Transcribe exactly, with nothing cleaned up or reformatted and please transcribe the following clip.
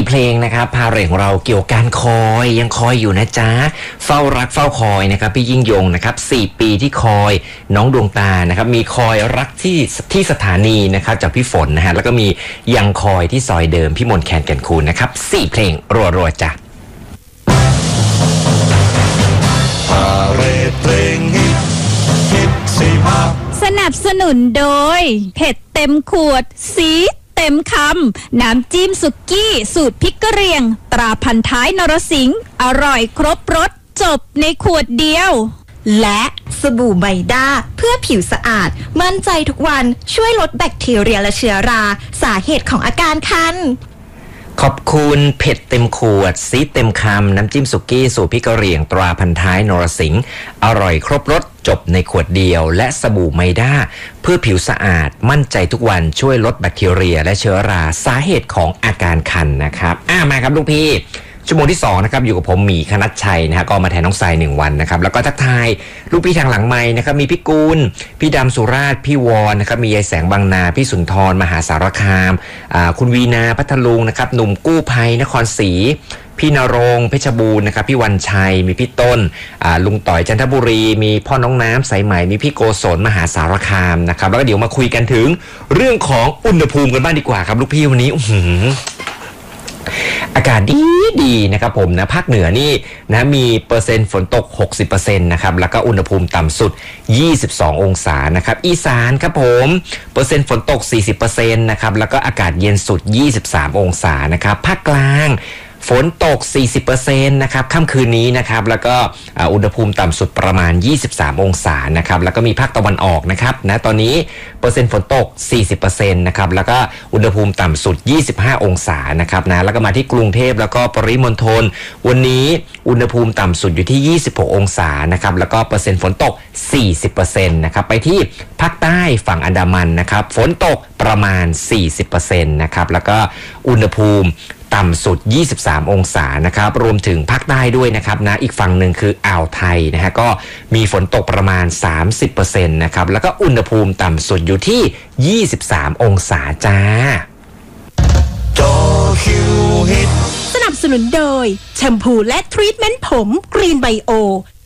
เพลงนะครับพาเรทของเราเกี่ยวกับการคอยยังคอยอยู่นะจ๊ะเฝ้ารักเฝ้าคอยนะครับพี่ยิ่งยงนะครับสี่ปีที่คอยน้องดวงตานะครับมีคอยรักที่ที่สถานีนะครับจากพี่ฝนนะฮะแล้วก็มียังคอยที่ซอยเดิมพี่มนต์แคนแก่นคูณนะครับสี่เพลงรัวๆจ้ะพาเรทเพลงฮิตฮิตสี่ภาคสนับสนุนโดยเผ็ดเต็มขวดสีเต็มคำน้ำจิ้มสุกี้สูตรพริกกะเหรี่ยงตราพันท้ายนรสิงห์อร่อยครบรสจบในขวดเดียวและสบู่ไบด้าเพื่อผิวสะอาดมั่นใจทุกวันช่วยลดแบคทีเรียและเชื้อราสาเหตุของอาการคันขอบคุณเผ็ดเต็มขวดซีเต็มคำน้ำจิ้มสุกี้สูตรพริกกะเหรี่ยงตราพันท้ายนรสิงห์อร่อยครบรสจบในขวดเดียวและสบู่ไมด้าเพื่อผิวสะอาดมั่นใจทุกวันช่วยลดแบคทีเรียและเชื้อราสาเหตุของอาการคันนะครับอ่ามาครับลูกพี่ชั่วโมงที่สองนะครับอยู่กับผมหมีคณัชชัยนะฮะก็มาแทนน้องทรายหนึ่งวันนะครับแล้วก็ทักทายลูกพี่ทางหลังไมค์นะครับมีพี่กูลพี่ดำสุราษฎร์พี่วอนนะครับมียายแสงบางนาพี่สุนทรมหาสารคามอ่าคุณวีนาพัทลุงนะครับหนุ่มกู้ภัยนครศรีพี่นรงเพชรบูรณ์นะครับพี่วันชัยมีพี่ต้นอ่าลุงต่อยจันทบุรีมีพ่อน้องน้ำสายไหมมีพี่โกศลมหาสารคามนะครับแล้วก็เดี๋ยวมาคุยกันถึงเรื่องของอุณหภูมิกันบ้างดีกว่าครับลูกพี่วันนี้อื้อหืออากาศดีดีนะครับผมนะภาคเหนือนี่นะมีเปอร์เซ็นต์ฝนตก หกสิบเปอร์เซ็นต์ นะครับแล้วก็อุณหภูมิต่ำสุดยี่สิบสององศานะครับอีสานครับผมเปอร์เซ็นต์ฝนตก สี่สิบเปอร์เซ็นต์ นะครับแล้วก็อากาศเย็นสุดยี่สิบสามองศานะครับภาคกลางฝนตก สี่สิบเปอร์เซ็นต์ นะครับค่ำคืนนี้นะครับแล้วก็อุณหภูมิต่ำสุดประมาณยี่สิบสามองศานะครับแล้วก็มีภาคตะวันออกนะครับนะตอนนี้เปอร์เซ็นต์ฝนตก สี่สิบเปอร์เซ็นต์ นะครับแล้วก็อุณหภูมิต่ำสุดยี่สิบห้าองศานะครับนะแล้วก็มาที่กรุงเทพแล้วก็ปริมณฑลวันนี้อุณหภูมิต่ำสุดอยู่ที่ยี่สิบหกองศานะครับแล้วก็เปอร์เซ็นต์ฝนตก สี่สิบเปอร์เซ็นต์ นะครับไปที่ภาคใต้ฝั่งอันดามันนะครับฝนตกประมาณ สี่สิบเปอร์เซ็นต์ นะครับแล้วก็อุณหภูมิต่ำสุดยี่สิบสามองศานะครับรวมถึงภาคใต้ด้วยนะครับนะอีกฝั่งหนึ่งคืออ่าวไทยนะฮะก็มีฝนตกประมาณ สามสิบเปอร์เซ็นต์ นะครับแล้วก็อุณหภูมิต่ำสุดอยู่ที่ยี่สิบสามองศาจ้าจอคิวฮิตสนับสนุนโดยแชมพูและทรีทเมนต์ผมกรีนไบโอ